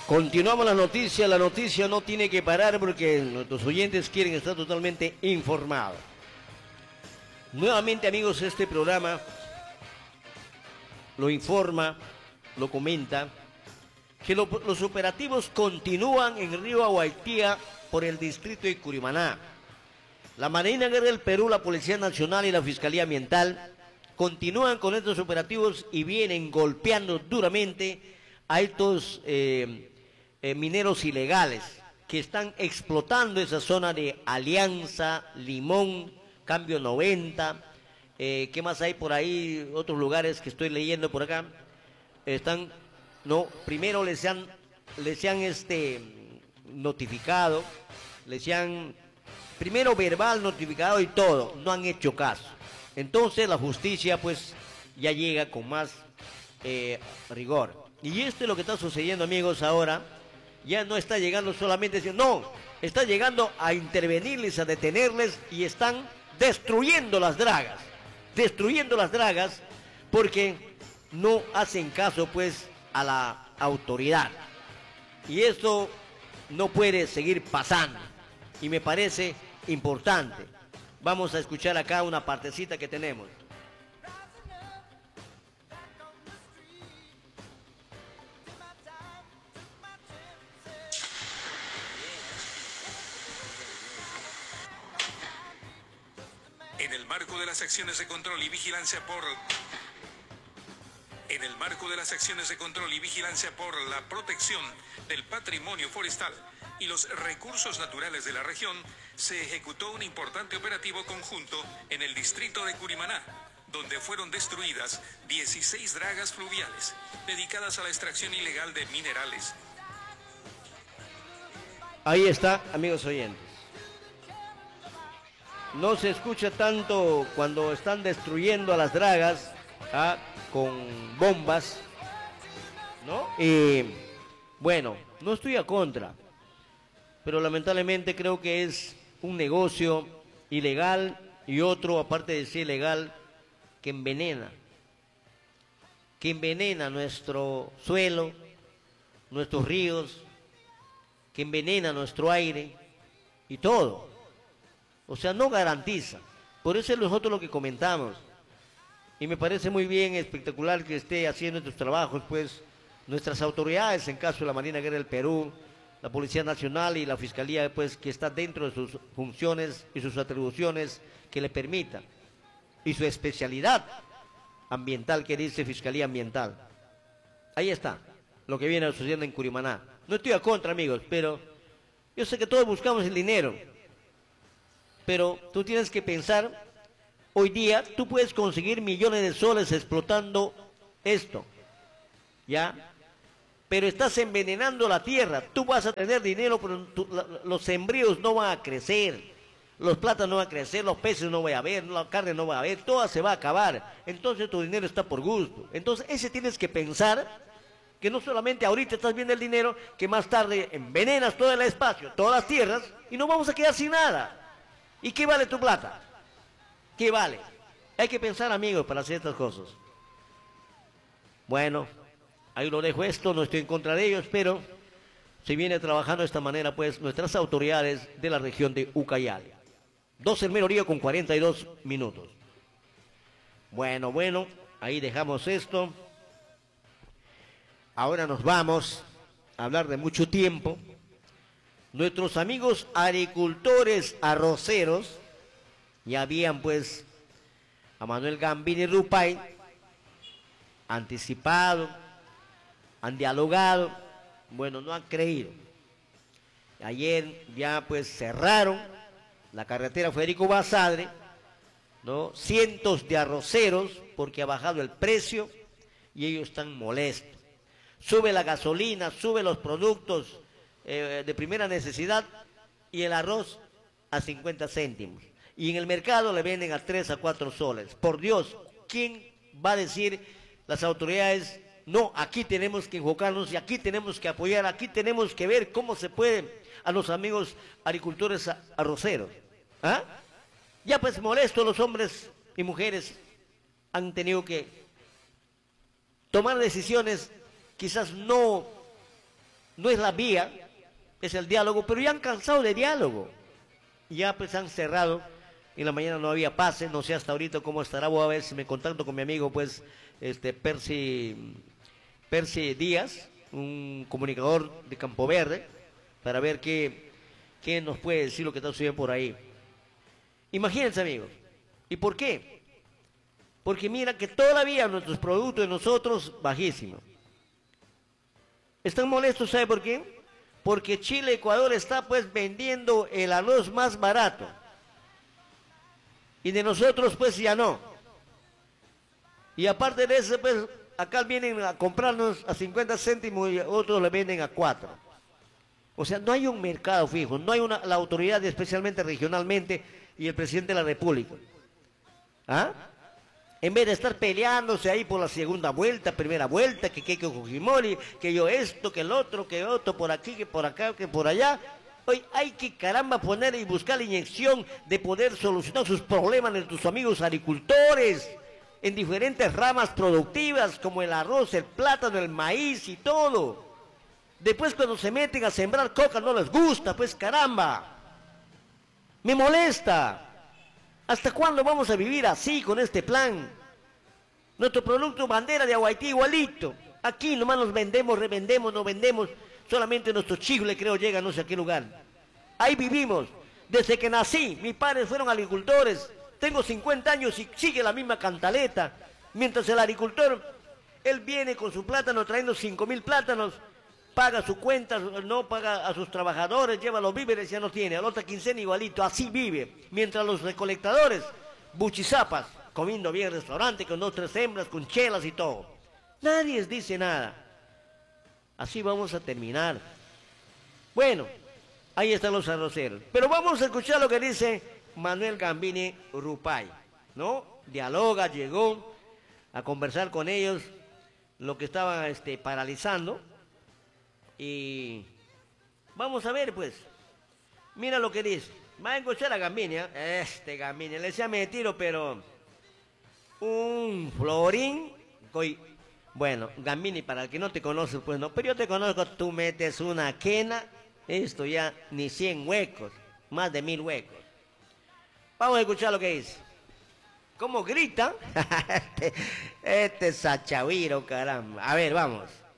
Continuamos la noticia no tiene que parar porque nuestros oyentes quieren estar totalmente informados. Nuevamente, amigos, este programa lo informa, lo comenta, que los operativos continúan en Río Aguaitía por el distrito de Curimaná. La Marina Guerra del Perú, la Policía Nacional y la Fiscalía Ambiental continúan con estos operativos y vienen golpeando duramente a estos mineros ilegales que están explotando esa zona de Alianza, Limón, Cambio 90, ¿qué más hay por ahí? Otros lugares que estoy leyendo por acá, están, no, primero les han notificado, primero verbal notificado y todo, no han hecho caso. Entonces la justicia pues ya llega con más rigor. Y esto es lo que está sucediendo, amigos, ahora. Ya no está llegando solamente, no, está llegando a intervenirles, a detenerles y están destruyendo las dragas porque no hacen caso pues a la autoridad. Y esto no puede seguir pasando y me parece importante. Vamos a escuchar acá una partecita que tenemos. En el marco de las acciones de control y vigilancia por la protección del patrimonio forestal y los recursos naturales de la región, se ejecutó un importante operativo conjunto en el distrito de Curimaná, donde fueron destruidas 16 dragas fluviales dedicadas a la extracción ilegal de minerales. Ahí está, amigos oyentes. No se escucha tanto cuando están destruyendo a las dragas con bombas, ¿no? Y bueno, no estoy a contra, pero lamentablemente creo que es un negocio ilegal y otro, aparte de ser ilegal, que envenena nuestro suelo, nuestros ríos, que envenena nuestro aire y todo. O sea, no garantiza. Por eso es nosotros lo que comentamos. Y me parece muy bien, espectacular que esté haciendo estos trabajos, pues, nuestras autoridades, en caso de la Marina Guerra del Perú, la Policía Nacional y la Fiscalía, pues, que está dentro de sus funciones y sus atribuciones que le permitan. Y su especialidad ambiental, que dice Fiscalía Ambiental. Ahí está, lo que viene sucediendo en Curimaná. No estoy a contra, amigos, pero yo sé que todos buscamos el dinero. Pero tú tienes que pensar, hoy día tú puedes conseguir millones de soles explotando esto, ¿ya? Pero estás envenenando la tierra. Tú vas a tener dinero, pero los sembríos no van a crecer, los plátanos no van a crecer, los peces no van a haber, la carne no va a haber, toda se va a acabar. Entonces tu dinero está por gusto. Entonces ese tienes que pensar, que no solamente ahorita estás viendo el dinero, que más tarde envenenas todo el espacio, todas las tierras, y nos vamos a quedar sin nada. ¿Y qué vale tu plata? ¿Qué vale? Hay que pensar, amigos, para hacer estas cosas. Bueno, ahí lo dejo esto, no estoy en contra de ellos, pero se viene trabajando de esta manera, pues, nuestras autoridades de la región de Ucayali. 12 del mediodía con 42 minutos. Bueno, ahí dejamos esto. Ahora nos vamos a hablar de mucho tiempo. Nuestros amigos agricultores arroceros ya habían pues a Manuel Gambini Rupay anticipado, han dialogado, bueno, no han creído. Ayer ya pues cerraron la carretera Federico Basadre, ¿no? Cientos de arroceros porque ha bajado el precio y ellos están molestos. Sube la gasolina, sube los productos de primera necesidad y el arroz a 50 céntimos. Y en el mercado le venden a 3 a 4 soles. Por Dios, ¿quién va a decir las autoridades? No, aquí tenemos que enfocarnos y aquí tenemos que apoyar, aquí tenemos que ver cómo se puede a los amigos agricultores arroceros. ¿Ah? Ya pues molesto, los hombres y mujeres han tenido que tomar decisiones quizás no no es la vía, es el diálogo, pero ya han cansado de diálogo. Ya pues han cerrado, en la mañana no había pase, no sé hasta ahorita cómo estará, voy a ver si me contacto con mi amigo pues Percy Díaz, un comunicador de Campo Verde, para ver qué nos puede decir lo que está sucediendo por ahí. Imagínense, amigos. ¿Y por qué? Porque mira que todavía nuestros productos de nosotros bajísimos. ¿Están molestos? ¿Sabe por qué? Porque Chile, Ecuador está pues vendiendo el arroz más barato. Y de nosotros pues ya no. Y aparte de eso pues acá vienen a comprarnos a 50 céntimos y otros le venden a 4. O sea, no hay un mercado fijo, no hay la autoridad especialmente regionalmente y el presidente de la República. ¿Ah? En vez de estar peleándose ahí por la segunda vuelta, primera vuelta, que Keiko Fujimori, que yo esto, que el otro, que otro, por aquí, que por acá, que por allá. Hoy hay que caramba poner y buscar la inyección de poder solucionar sus problemas de tus amigos agricultores en diferentes ramas productivas como el arroz, el plátano, el maíz y todo. Después cuando se meten a sembrar coca no les gusta, pues caramba. Me molesta. ¿Hasta cuándo vamos a vivir así con este plan? Nuestro producto bandera de Haití igualito. Aquí nomás nos vendemos, revendemos, no vendemos. Solamente nuestro chifle creo llega a no sé a qué lugar. Ahí vivimos. Desde que nací, mis padres fueron agricultores. Tengo 50 años y sigue la misma cantaleta. Mientras el agricultor, él viene con su plátano trayendo 5.000 plátanos, paga su cuenta, no paga a sus trabajadores, lleva los víveres, ya no tiene. A la otra quincena igualito, así vive. Mientras los recolectadores, buchizapas, comiendo bien en restaurante, con 2 o 3 hembras, con chelas y todo. Nadie les dice nada. Así vamos a terminar. Bueno, ahí están los arroceros. Pero vamos a escuchar lo que dice Manuel Gambini Rupay, ¿no? Dialoga, llegó a conversar con ellos lo que estaban paralizando. Y vamos a ver, pues. Mira lo que dice. Va a escuchar a Gambini, ¿eh? Gambini, le decía me tiro, pero un florín. Bueno, Gambini, para el que no te conoce, pues no, pero yo te conozco, tú metes una quena, esto ya ni 100 huecos, más de 1000 huecos. Vamos a escuchar lo que dice. ¿Cómo grita? Este Sachahuiro, caramba. A ver, vamos.